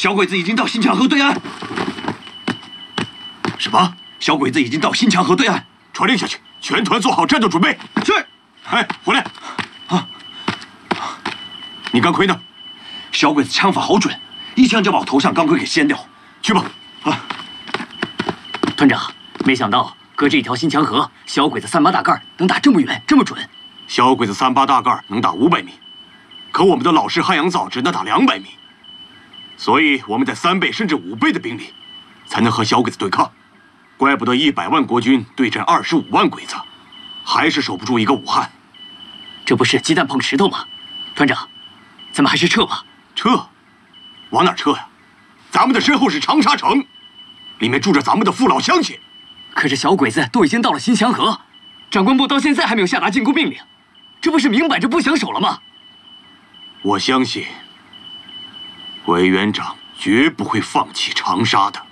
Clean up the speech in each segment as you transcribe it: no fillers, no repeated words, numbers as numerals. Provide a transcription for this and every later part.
小鬼子已经到新墙河对岸。 什么？ 小鬼子已经到新墙河对岸。 传令下去，全团做好战斗准备。 是。 哎，回来。啊，你钢盔呢？ 小鬼子枪法好准，一枪就把我头上钢盔给掀掉。 去吧。 啊， 团长，没想到隔着一条新墙河，小鬼子3-8大盖能打这么远，这么准。 小鬼子3-8大盖能打500米，可我们的老式汉阳造只能打200米，所以我们得3倍甚至5倍的兵力，才能和小鬼子对抗。怪不得100万国军对阵25万鬼子，还是守不住一个武汉。 这不是鸡蛋碰石头吗？团长，咱们还是撤吧。 撤？往哪撤呀？咱们的身后是长沙城，里面住着咱们的父老乡亲。 可是小鬼子都已经到了新墙河，长官部到现在还没有下达进攻命令，这不是明摆着不想守了吗？ 我相信委员长绝不会放弃长沙的。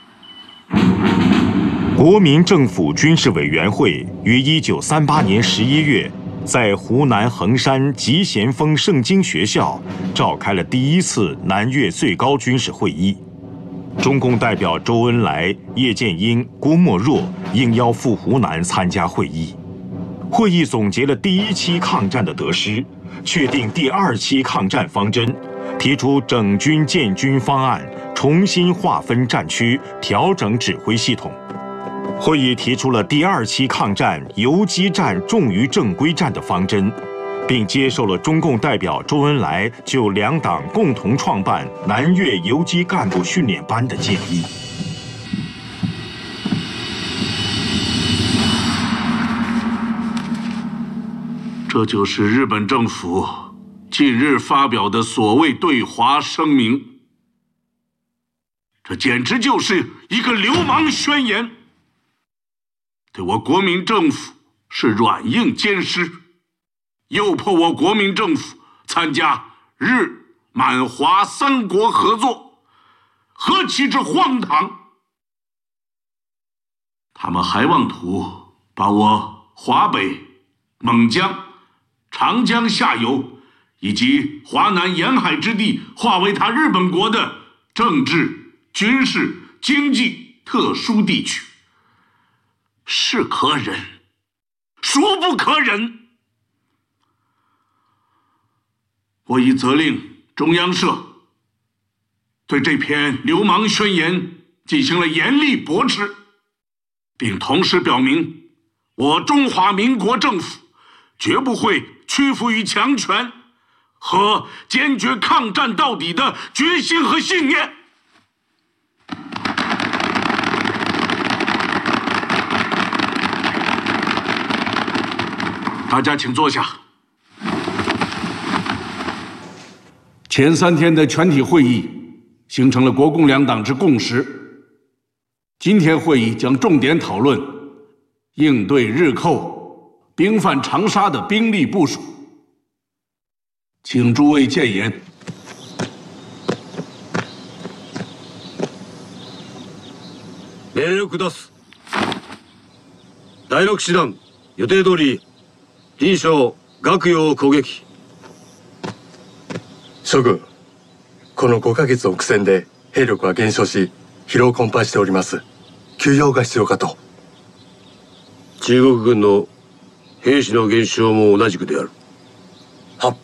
国民政府军事委员会于1938年11月，在湖南衡山集贤峰圣经学校召开了第1次南越最高军事会议。中共代表周恩来、叶剑英、郭沫若应邀赴湖南参加会议。会议总结了第1期抗战的得失，确定第2期抗战方针，提出整军建军方案，重新划分战区，调整指挥系统。会议提出了第2期抗战游击战重于正规战的方针，并接受了中共代表周恩来就2党共同创办南越游击干部训练班的建议。 这就是日本政府近日发表的所谓对华声明，这简直就是一个流氓宣言，对我国民政府是软硬兼施，诱迫我国民政府参加日满华3国合作，何其之荒唐！他们还妄图把我华北、蒙江、长江下游以及华南沿海之地划为他日本国的政治、军事、经济特殊地区，是可忍，孰不可忍！我已责令中央社对这篇流氓宣言进行了严厉驳斥，并同时表明，我中华民国政府绝不会屈服于强权和坚决抗战到底的决心和信念。大家请坐下。前3天的全体会议形成了国共2党之共识。今天会议将重点讨论应对日寇兵犯长沙的兵力部署。请诸位建言。 命令下す。第6師団予定通り林省岳陽を攻撃。 諸軍、この5ヶ月の苦戦で兵力は減少し、疲労困憊しております。休養が必要かと。 中国軍の兵士の減少も同じくである。 は。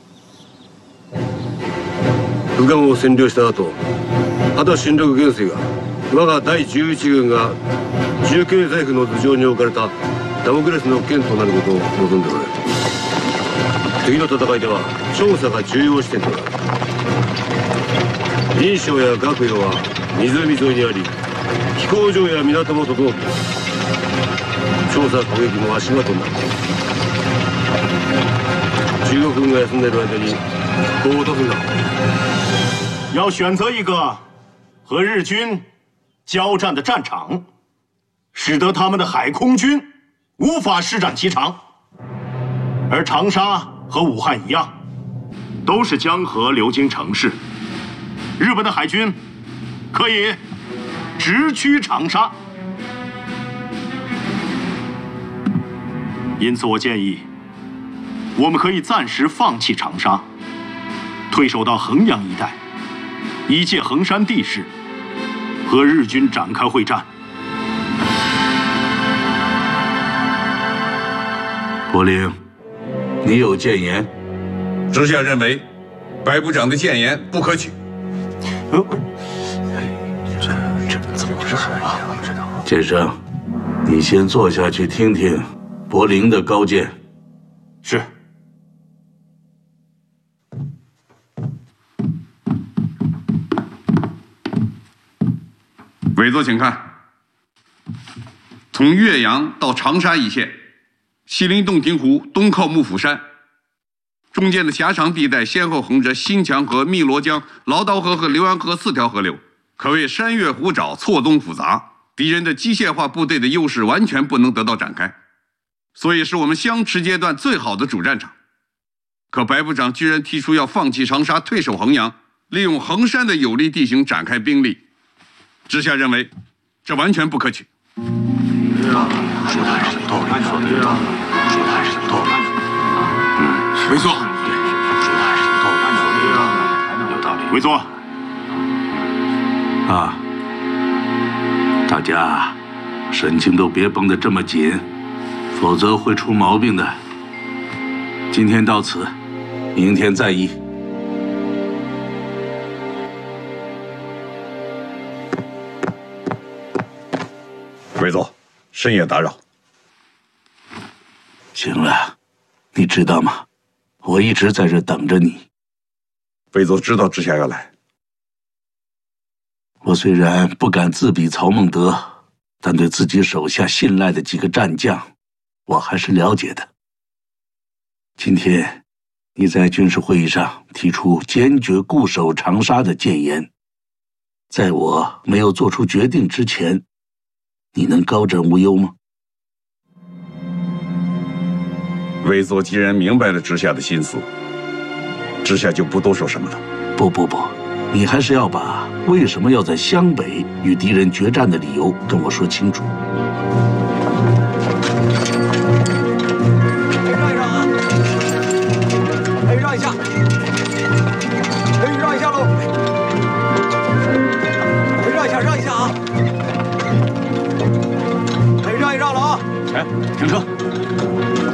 武漢を占領した後、秦新六元帥が我が第11軍が重慶財府の頭上に置かれたダモクレスの剣となることを望んでおられる。次の戦いでは調査が重要視点となる。林省や岳陽は湖沿いにあり、飛行場や港も整っている。調査攻撃も足場となる。中国軍が休んでいる間に復興を落とすんだ。 要选择一个和日军交战的战场，使得他们的海空军无法施展其长。而长沙和武汉一样，都是江河流经城市，日本的海军可以直驱长沙。因此，我建议，我们可以暂时放弃长沙，退守到衡阳一带，以借衡山地势和日军展开会战。 柏林，你有谏言？ 直下认为，白部长的谏言不可取。 这怎么回事啊？剑生，你先坐下去听听柏林的高见。 是。 委座请看，从岳阳到长沙一线，西临洞庭湖，东靠幕府山，中间的狭长地带先后横着新墙河、汨罗江、劳道河和浏阳河4条河流，可谓山岳湖沼，错综复杂。敌人的机械化部队的优势完全不能得到展开，所以是我们相持阶段最好的主战场。可白部长居然提出要放弃长沙，退守衡阳，利用衡山的有利地形展开兵力，直下认为这完全不可取。 委座， 委座。 啊，大家神经都别绷得这么紧，否则会出毛病的。今天到此，明天再议。 委座，深夜打扰。 行了，你知道吗？我一直在这等着你。 委座知道直下要来。 我虽然不敢自比曹孟德，但对自己手下信赖的几个战将，我还是了解的。今天你在军事会议上提出坚决固守长沙的谏言，在我没有做出决定之前，你能高枕无忧吗？ 委座既然明白了直下的心思，直下就不多说什么了。 不，你还是要把为什么要在湘北与敌人决战的理由跟我说清楚。